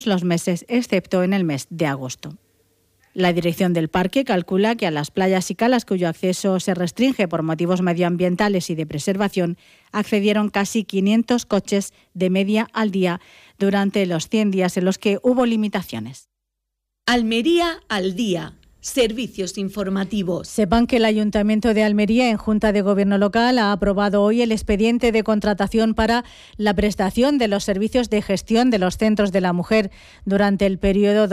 los meses, excepto en el mes de agosto. La dirección del parque calcula que a las playas y calas cuyo acceso se restringe por motivos medioambientales y de preservación accedieron casi 500 coches de media al día durante los 100 días en los que hubo limitaciones. Almería al día. Servicios informativos. Sepan que el Ayuntamiento de Almería, en Junta de Gobierno Local, ha aprobado hoy el expediente de contratación para la prestación de los servicios de gestión de los centros de la mujer durante el periodo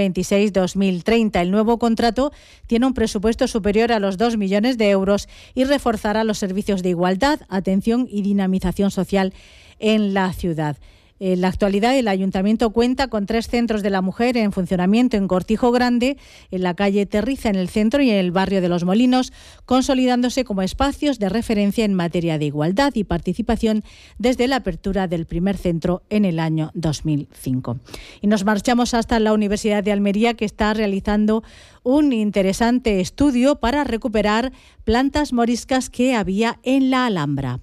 2026-2030. El nuevo contrato tiene un presupuesto superior a los 2 millones de euros y reforzará los servicios de igualdad, atención y dinamización social en la ciudad. En la actualidad, el Ayuntamiento cuenta con 3 centros de la mujer en funcionamiento en Cortijo Grande, en la calle Terriza, en el centro, y en el barrio de Los Molinos, consolidándose como espacios de referencia en materia de igualdad y participación desde la apertura del primer centro en el año 2005. Y nos marchamos hasta la Universidad de Almería, que está realizando un interesante estudio para recuperar plantas moriscas que había en la Alhambra.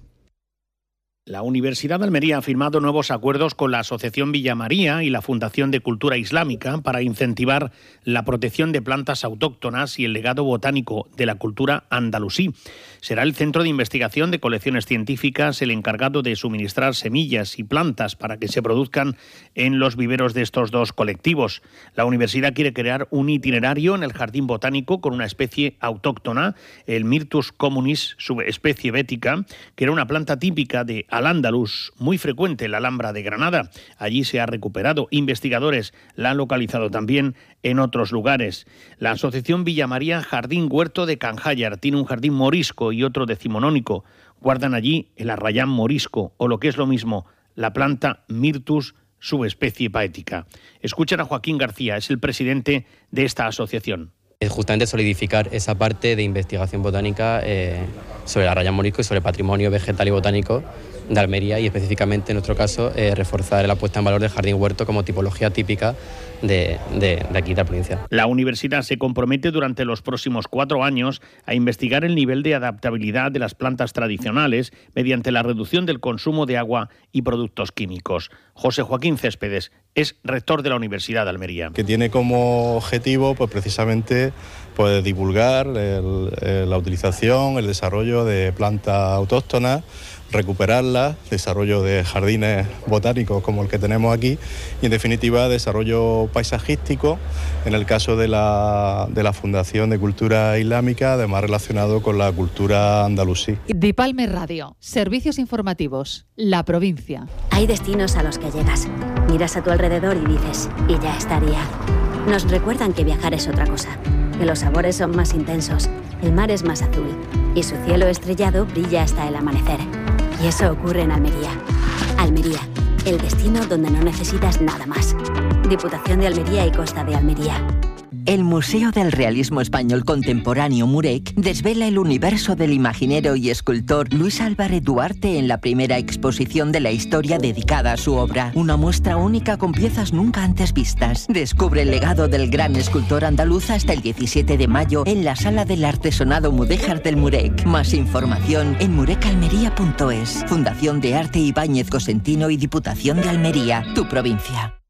La Universidad de Almería ha firmado nuevos acuerdos con la Asociación Villa María y la Fundación de Cultura Islámica para incentivar la protección de plantas autóctonas y el legado botánico de la cultura andalusí. Será el Centro de Investigación de Colecciones Científicas el encargado de suministrar semillas y plantas para que se produzcan en los viveros de estos dos colectivos. La universidad quiere crear un itinerario en el jardín botánico con una especie autóctona, el Myrtus communis, subespecie bética, que era una planta típica de Al-Ándalus, muy frecuente en la Alhambra de Granada. Allí se ha recuperado. Investigadores la han localizado también en otros lugares. La Asociación Villa María Jardín Huerto de Canjayar tiene un jardín morisco y otro decimonónico. Guardan allí el arrayán morisco, o lo que es lo mismo, la planta Myrtus subespecie paética. Escuchan a Joaquín García, es el presidente de esta asociación. Es justamente solidificar esa parte de investigación botánica sobre el arrayán morisco y sobre el patrimonio vegetal y botánico de Almería, y específicamente en nuestro caso reforzar la puesta en valor del jardín huerto como tipología típica de aquí de la provincia. La universidad se compromete durante los próximos 4 años a investigar el nivel de adaptabilidad de las plantas tradicionales mediante la reducción del consumo de agua y productos químicos. José Joaquín Céspedes es rector de la Universidad de Almería. Que tiene como objetivo precisamente divulgar la utilización, el desarrollo de plantas autóctonas, recuperarlas, desarrollo de jardines botánicos como el que tenemos aquí y, en definitiva, desarrollo paisajístico en el caso de la Fundación de Cultura Islámica, además relacionado con la cultura andalusí. Dipalme Radio, servicios informativos, la provincia. Hay destinos a los que llegas, miras a tu alrededor y dices, y ya estaría. Nos recuerdan que viajar es otra cosa, que los sabores son más intensos, el mar es más azul y su cielo estrellado brilla hasta el amanecer. Y eso ocurre en Almería. Almería, el destino donde no necesitas nada más. Diputación de Almería y Costa de Almería. El Museo del Realismo Español Contemporáneo Murec desvela el universo del imaginero y escultor Luis Álvarez Duarte en la primera exposición de la historia dedicada a su obra. Una muestra única con piezas nunca antes vistas. Descubre el legado del gran escultor andaluz hasta el 17 de mayo en la Sala del Artesonado Mudéjar del Murec. Más información en murecalmería.es. Fundación de Arte Ibáñez Cosentino y Diputación de Almería, tu provincia.